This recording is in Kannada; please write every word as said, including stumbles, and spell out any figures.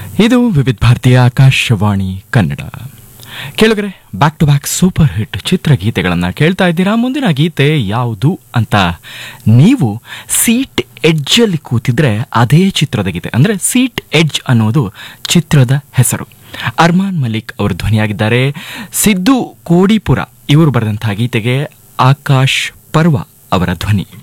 ಇದು ವಿವಿಧ ಭಾರತೀಯ ಆಕಾಶವಾಣಿ ಕನ್ನಡ. ಕೇಳಿದ್ರೆ back to back super hit ಚಿತ್ರಗೀತೆಗಳನ್ನು ಕೇಳ್ತಾ ಇದ್ದೀರಾ. ಮುಂದಿನ ಗೀತೆ ಯಾವುದು ಅಂತ ನೀವು ಸೀಟ್ ಎಡ್ಜಲ್ಲಿ ಕೂತಿದ್ರೆ ಅದೇ ಚಿತ್ರದ ಗೀತೆ. ಅಂದರೆ ಸೀಟ್ ಎಡ್ಜ್ ಅನ್ನೋದು ಚಿತ್ರದ ಹೆಸರು. ಅರ್ಮಾನ್ ಮಲಿಕ್ ಅವರು ಧ್ವನಿಯಾಗಿದ್ದಾರೆ. ಸಿದ್ದು ಕೋಡಿಪುರ ಇವರು ಬರೆದಂತಹ ಗೀತೆಗೆ ಆಕಾಶ್ ಪರ್ವ ಅವರ ಧ್ವನಿ.